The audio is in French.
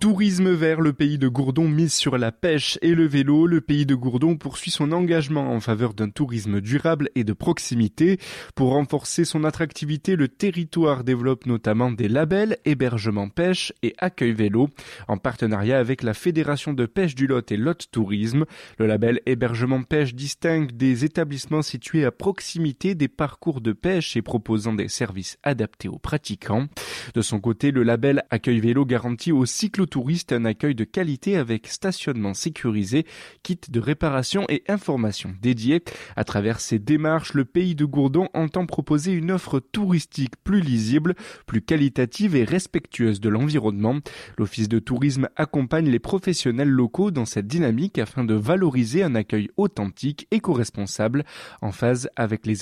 Tourisme vert, le pays de Gourdon mise sur la pêche et le vélo. Le pays de Gourdon poursuit son engagement en faveur d'un tourisme durable et de proximité. Pour renforcer son attractivité, le territoire développe notamment des labels hébergement pêche et accueil vélo en partenariat avec la Fédération de pêche du Lot et Lot Tourisme. Le label hébergement pêche distingue des établissements situés à proximité des parcours de pêche et proposant des services adaptés aux pratiquants. De son côté, le label accueil vélo garantit aux cyclotouristes un accueil de qualité avec stationnement sécurisé, kit de réparation et informations dédiées. À travers ces démarches, le pays de Gourdon entend proposer une offre touristique plus lisible, plus qualitative et respectueuse de l'environnement. L'Office de tourisme accompagne les professionnels locaux dans cette dynamique afin de valoriser un accueil authentique, éco-responsable, en phase avec les